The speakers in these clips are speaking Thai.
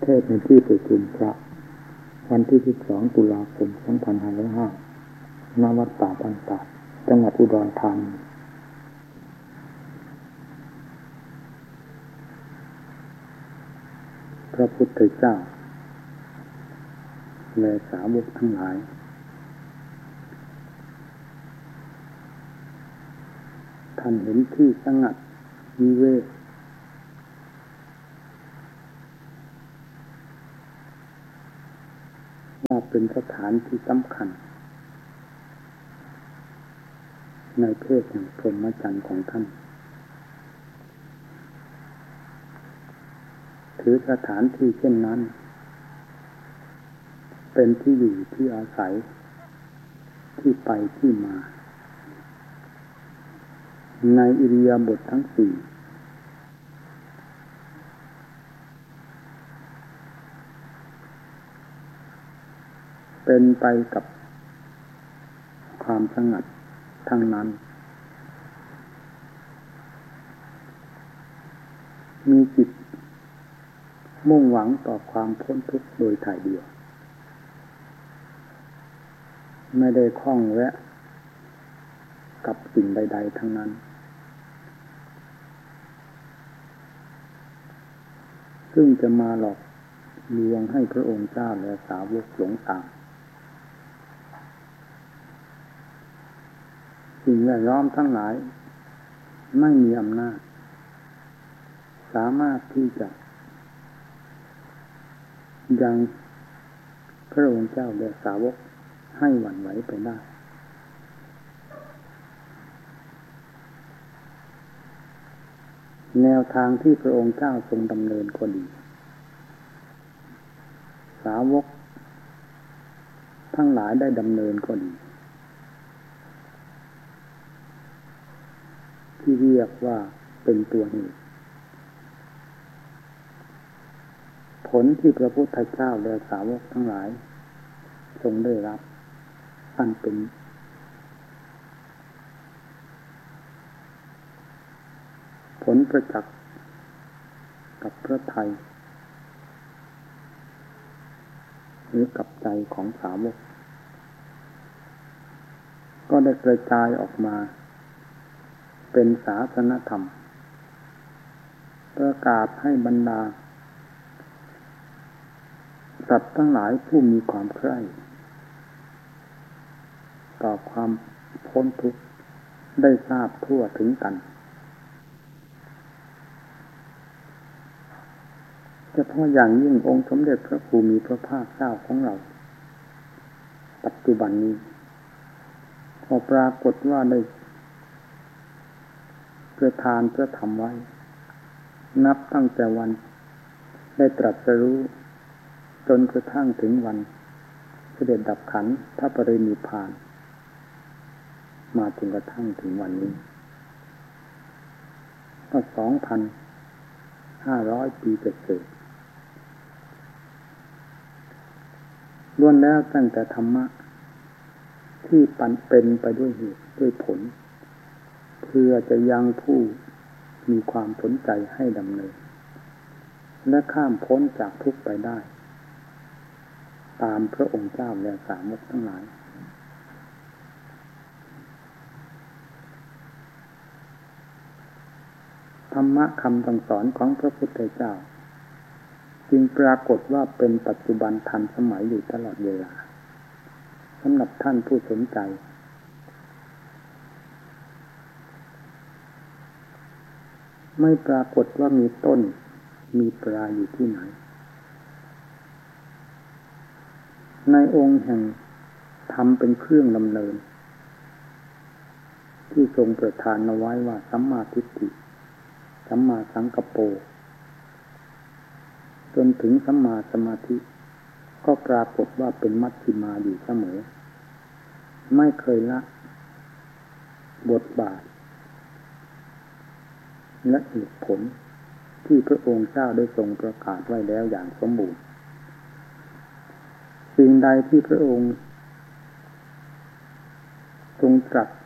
ทศน์ในที่ประชุมพระวันที่12 ตุลาคม 2505 ณ วัดป่าบ้านตาด จังหวัดอุดรธานีพระพุทธเจ้าและสาวกทั้งหลายท่านเห็นที่สงัดวิเวกว่าเป็นสถานที่สำคัญในเพศแห่งพรหมจรรย์ของท่านถือสถานที่เช่นนั้นเป็นที่อยู่ที่อาศัยที่ไปที่มาในอิริยาบถทั้งสี่เป็นไปกับความสงัดทั้งนั้นมีจิตมุ่งหวังต่อความพ้นทุกข์โดยถ่ายเดียวไม่ได้คล้องแวะกับสิ่งใดๆทั้งนั้นซึ่งจะมาหลอกลวงให้พระองค์เจ้าและสาวกหลงตามสิ่งแวดล้อมทั้งหลายไม่มีอำนาจสามารถที่จะยังพระองค์เจ้าและสาวกให้หวั่นไหวไปได้แนวทางที่พระองค์เจ้าทรงดำเนินก็ดีสาวกทั้งหลายได้ดำเนินก็ดีที่เรียกว่าเป็นตัวเหตุผลที่พระพุทธเจ้าและสาวกทั้งหลายทรงได้รับอันเป็นผลประจักษ์กับพระทัยหรือกับใจของสาวกก็ได้กระจายออกมาเป็นศาสนธรรมประกาศให้บรรดาสัตว์ทั้งหลายผู้มีความใคร่ต่อความพ้นทุกข์ได้ทราบทั่วถึงกันเฉพาะอย่างยิ่งองค์สมเด็จพระภูมิพระภาคเจ้าของเราปัจจุบันนี้พอปรากฏว่าได้ประทานพระธรรมไว้นับตั้งแต่วันได้ตรัสรู้จนกระทั่งถึงวันเสด็จดับขันธปรินิพพานมาจนกระทั่งถึงวันนี้ก็ 2,500 ปีเศษล้วนแล้วตั้งแต่ธรรมะที่เป็นไปด้วยเหตุด้วยผลเพื่อจะยังผู้มีความสนใจให้ดำเนินและข้ามพ้นจากทุกข์ไปได้ตามพระองค์เจ้าและสาวกทั้งหลายธรรมะคำสั่งสอนของพระพุทธเจ้าจึงปรากฏว่าเป็นปัจจุบันทันสมัยอยู่ตลอดเวลาสำหรับท่านผู้สนใจไม่ปรากฏว่ามีต้นมีปลายอยู่ที่ไหนในองค์แห่งธรรมเป็นเครื่องดำเนินที่ทรงประทานเอาไว้ว่าสัมมาทิฏฐิสัมมาสังกัปโปจนถึงสัมมาสมาธิก็ปรากฏว่าเป็นมัชฌิมาอยู่เสมอไม่เคยละบทบาทและเหตุผลที่พระองค์เจ้าได้ทรงประกาศไว้แล้วอย่างสมบูรณ์สิ่งใดที่พระองค์ทรงตรัส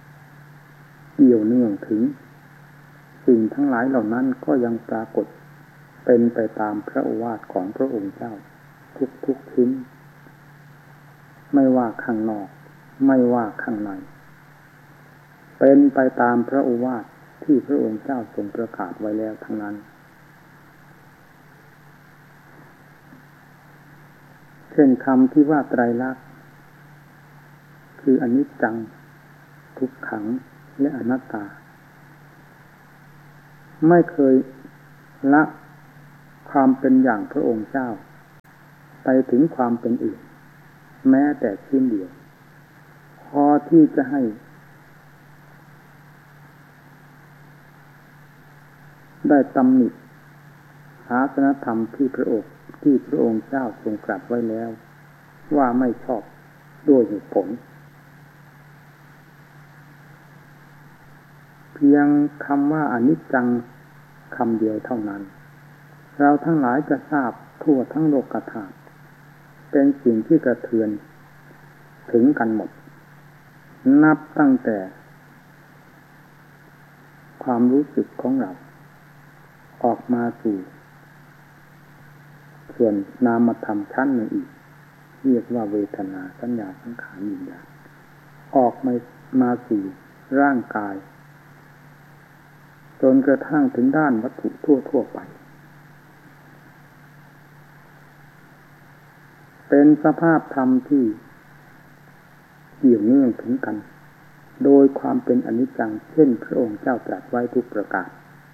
เกี่ยวเนื่องถึงสิ่งทั้งหลายเหล่านั้นก็ยังปรากฏเป็นไปตามพระโอวาทของพระองค์เจ้าทุกชิ้นไม่ว่าข้างนอกไม่ว่าข้างในเป็นไปตามพระโอวาทที่พระองค์เจ้าทรงประกาศไว้แล้วทั้งนั้นเช่นคำที่ว่าไตรลักษณ์คืออนิจจังทุกขังและอนัตตาไม่เคยละความเป็นอย่างพระองค์เจ้าไปถึงความเป็นอื่นแม้แต่ชิ้นเดียวพอที่จะให้ได้ตำหนิศาสนธรรมที่พระองค์เจ้าทรงตรัสไว้แล้วว่าไม่ชอบด้วยเหตุผลเพียงคำว่าอนิจจังคำเดียวเท่านั้นเราทั้งหลายจะทราบทั่วทั้งโลกธาตุเป็นสิ่งที่กระเทือนถึงกันหมดนับตั้งแต่ความรู้สึกของเราออกมาสู่ส่วนนามธรรมชั้นหนึ่งอีกเรียกว่าเวทนาสัญญาสังขารวิญญาณออกมาสู่ร่างกายจนกระทั่งถึงด้านวัตถุทั่วไปเป็นสภาพธรรมที่เกี่ยวเนื่องถึงกันโดยความเป็นอนิจจังเช่นพระองค์เจ้าตรัสไว้ทุกประการ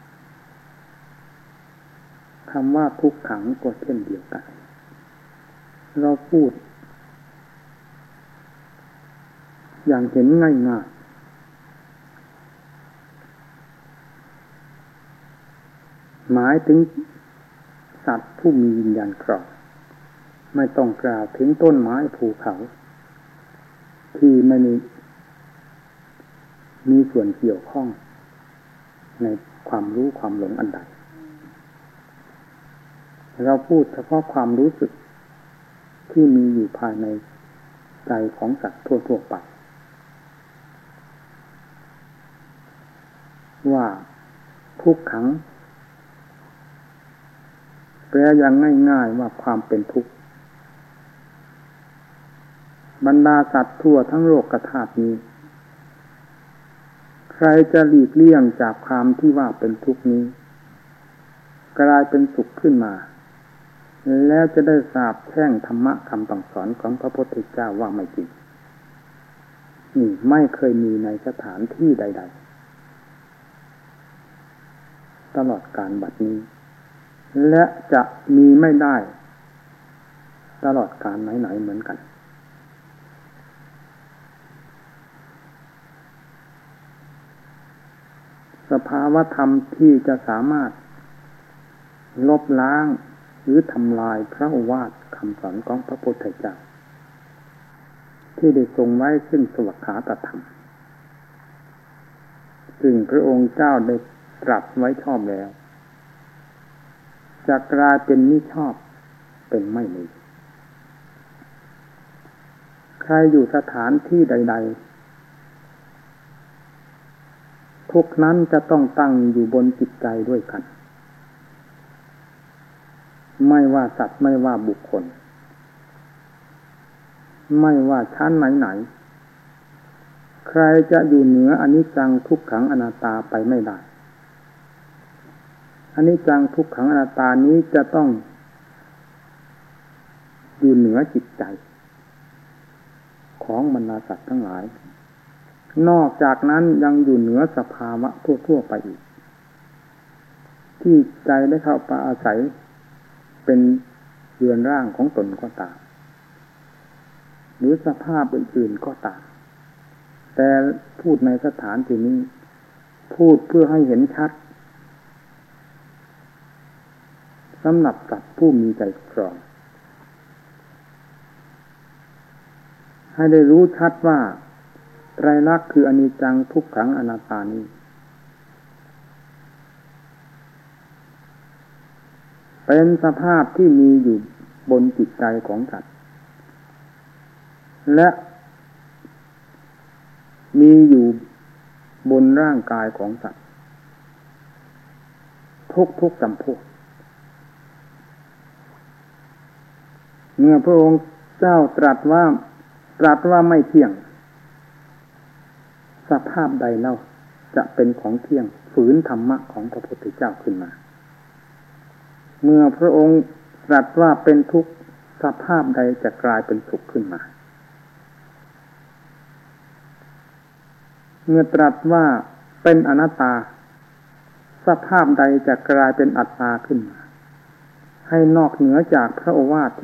คำว่าทุกขังก็เช่นเดียวกันเราพูดอย่างเห็นง่ายๆหมายถึงสัตว์ผู้มีวิญญาณครองไม่ต้องกล่าวถึงต้นไม้ภูเขาที่ไม่มีส่วนเกี่ยวข้องในความรู้ความหลงอันใดเราพูดเฉพาะความรู้สึกที่มีอยู่ภายในใจของสัตว์ทั่วไปว่าทุกขังแปลอย่างง่ายๆว่าความเป็นทุกข์บรรดาสัตว์ทั่วทั้งโลกธาตุนี้ใครจะหลีกเลี่ยงจากความที่ว่าเป็นทุกข์นี้กลายเป็นสุขขึ้นมาแล้วจะได้สาปแช่งธรรมะคำสั่งสอนของพระพุทธเจ้าว่าไม่จริงนี่ไม่เคยมีในสถานที่ใดๆตลอดกาลบัดนี้และจะมีไม่ได้ตลอดกาลไหนๆเหมือนกันสภาวะธรรมที่จะสามารถลบล้างหรือทำลายพระโอวาทคำสอนของพระพุทธเจ้าที่ได้ทรงไว้ซึ่งสวากขาตธรรมซึ่งพระองค์เจ้าได้ตรัสไว้ชอบแล้วจะกลายเป็นมิชอบเป็นไม่มีใครอยู่สถานที่ใดๆทุกนั้นจะต้องตั้งอยู่บนจิตใจด้วยกันไม่ว่าสัตว์ไม่ว่าบุคคลไม่ว่าชั้นไหนๆใครจะอยู่เหนืออนิจจังทุกขังอนัตตาไปไม่ได้อนิจจังทุกขังอนัตตานี้จะต้องอยู่เหนือจิตใจของบรรดาสัตว์ทั้งหลายนอกจากนั้นยังอยู่เหนือสภาวะทั่วไปอีกที่ใจได้เข้าไปอาศัยเป็นเรือนร่างของตนก็ตามหรือสภาพอื่นๆก็ตามแต่พูดในสถานที่นี้พูดเพื่อให้เห็นชัดสำหรับสัตว์ผู้มีใจครองให้ได้รู้ชัดว่าไตรลักษณ์คืออนิจจังทุกขังอนัตตานี้เป็นสภาพที่มีอยู่บนจิตใจของสัตว์และมีอยู่บนร่างกายของสัตว์ทุกจำพวกเมื่อพระองค์เจ้าตรัสว่าไม่เที่ยงสภาพใดเล่าจะเป็นของเที่ยงฝืนธรรมะของพระพุทธเจ้าขึ้นมาเมื่อพระองค์ตรัสว่าเป็นทุกข์สภาพใดจะกลายเป็นสุขขึ้นมาเมื่อตรัสว่าเป็นอนัตตาสภาพใดจะกลายเป็นอัตตาขึ้นมาให้นอกเหนือจากพระโอวาท